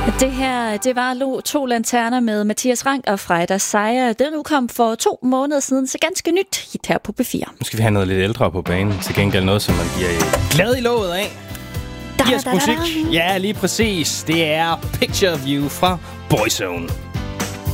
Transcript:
Det her, det var To Lanterner med Mathias Rank og Freja Sejr. Den udkom for 2 måneder siden, så ganske nyt hit her på P4. Nu skal vi have noget lidt ældre på banen. Til gengæld noget, som man bliver glad i låget af. Giver musik. Ja, lige præcis. Det er Picture of You fra Boyzone.